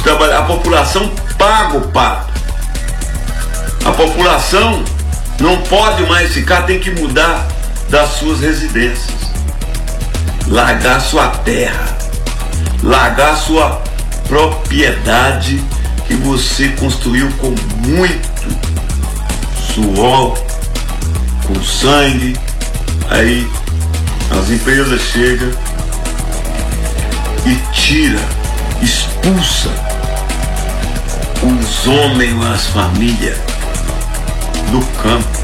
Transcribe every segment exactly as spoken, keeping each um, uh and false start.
trabalhadores, a população paga o pato. A população não pode mais ficar, tem que mudar das suas residências, largar sua terra, largar sua propriedade que você construiu com muito suor, com sangue. Aí as empresas chegam e tira, expulsa os homens, as famílias do campo,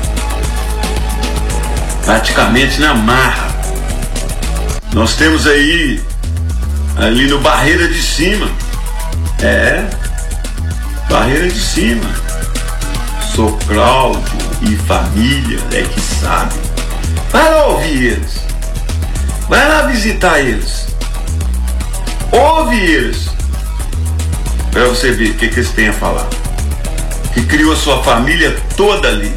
praticamente na marra. Nós temos aí, ali no Barreira de Cima, é, Barreira de Cima, Sou Cláudio e família é que sabe. Vai lá ouvir eles, vai lá visitar eles, ouve eles, para você ver o que, que eles têm a falar. Que criou a sua família toda ali,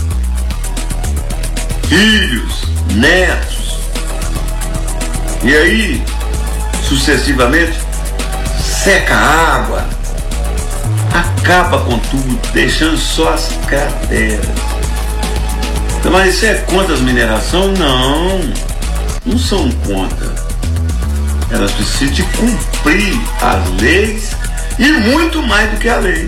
filhos, netos, e aí sucessivamente seca a água, acaba com tudo, deixando só as crateras. Mas isso é contra as mineração? Não, não são contra. Elas precisam de cumprir as leis e muito mais do que a lei,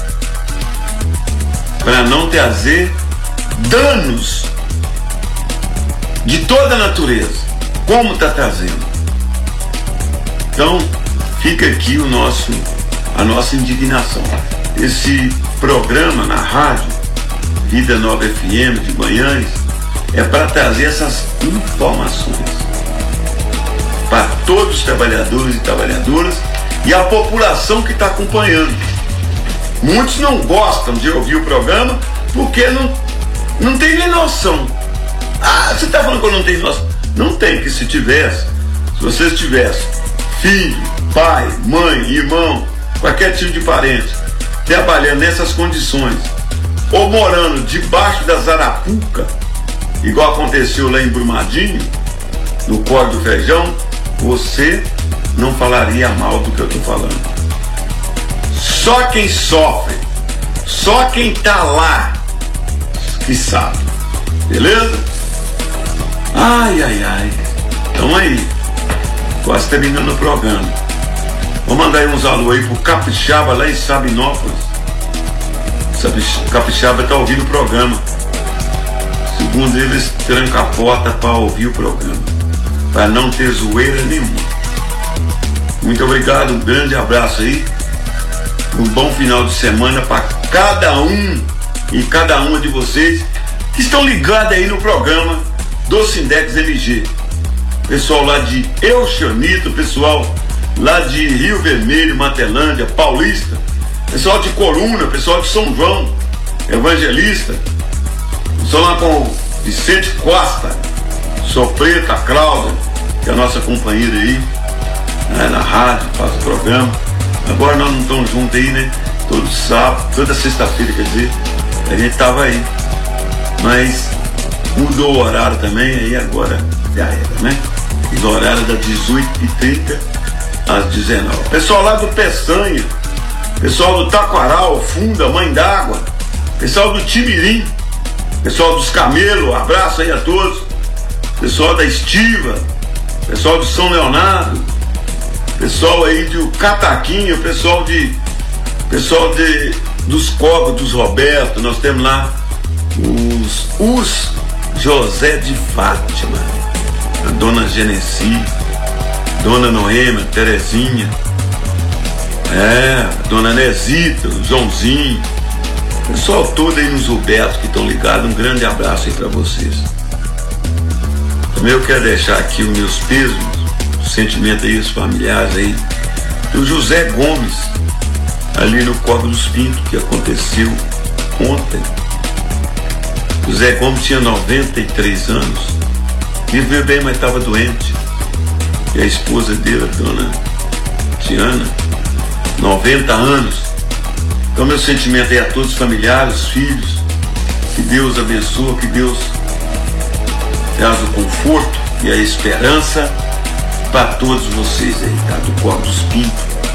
para não trazer danos de toda a natureza, como está trazendo. Então, fica aqui o nosso, a nossa indignação. Esse programa na rádio Vida Nova F M de Guanhães é para trazer essas informações para todos os trabalhadores e trabalhadoras e a população que está acompanhando. Muitos não gostam de ouvir o programa porque não, não tem nem noção. Ah, você está falando que eu não tenho noção? Não tem, porque se tivesse, se vocês tivessem filho, pai, mãe, irmão, qualquer tipo de parente trabalhando nessas condições, ou morando debaixo das arapucas, igual aconteceu lá em Brumadinho, no Córrego do Feijão, você não falaria mal do que eu estou falando. Só quem sofre, só quem está lá que sabe, beleza? Ai, ai, ai. Então aí, quase terminando o programa. Vou mandar aí uns alô aí pro Capixaba lá em Sabinópolis. Capixaba está ouvindo o programa. Segundo eles, tranca a porta para ouvir o programa, para não ter zoeira nenhuma. Muito obrigado, um grande abraço aí. Um bom final de semana para cada um e cada uma de vocês que estão ligados aí no programa do Sindex M G. Pessoal lá de Euxanito, pessoal lá de Rio Vermelho, Matelândia, Paulista, pessoal de Coruna, pessoal de São João, Evangelista, pessoal lá com Vicente Costa, Sopreta, Cláudia, que é a nossa companheira aí, né, na rádio, faz o programa. Agora nós não estamos juntos aí, né? Todo sábado, toda sexta-feira, quer dizer, a gente estava aí. Mas mudou o horário também, aí agora já era, né? O horário das dezoito e trinta às dezenove. Pessoal lá do Peçanha, pessoal do Taquaral, Funda, Mãe d'Água, pessoal do Timirim, pessoal dos Camelos, abraço aí a todos. Pessoal da Estiva, pessoal do São Leonardo, pessoal aí do Cataquinho, pessoal de pessoal de dos Cobos, dos Roberto. Nós temos lá os, os José de Fátima, a dona Genesi, dona Noêmia, Terezinha, é, dona Nesita, o Joãozinho, pessoal todo aí nos Robertos que estão ligados. Um grande abraço aí para vocês. Também eu quero deixar aqui os meus pesos, o sentimento aí, os familiares aí, do José Gomes, ali no Córrego dos Pintos, que aconteceu ontem. José Gomes tinha noventa e três anos, viveu bem, mas estava doente. E a esposa dele, a dona Tiana, noventa anos. Então meu sentimento aí a todos os familiares, os filhos, que Deus abençoe, que Deus traz o conforto e a esperança para todos vocês aí, tá? Do Córrego dos Pintos.